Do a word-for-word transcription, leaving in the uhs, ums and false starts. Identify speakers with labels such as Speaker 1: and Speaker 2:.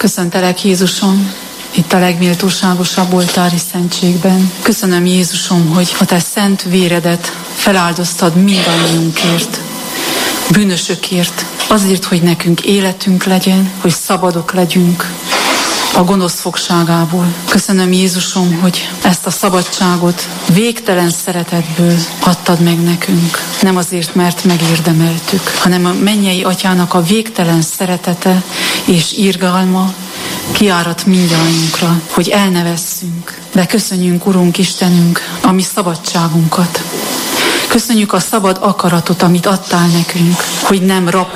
Speaker 1: Köszöntelek, Jézusom, itt a legméltóságosabb oltári szentségben. Köszönöm, Jézusom, hogy a te szent véredet feláldoztad mindannyiunkért, bűnösökért, azért, hogy nekünk életünk legyen, hogy szabadok legyünk a gonosz fogságából. Köszönöm, Jézusom, hogy ezt a szabadságot végtelen szeretetből adtad meg nekünk. Nem azért, mert megérdemeltük, hanem a mennyei atyának a végtelen szeretete és irgalma kiárat mindannyiunkra, hogy el ne vesszünk. De köszönjünk, Urunk Istenünk, a mi szabadságunkat. Köszönjük a szabad akaratot, amit adtál nekünk, hogy nem rab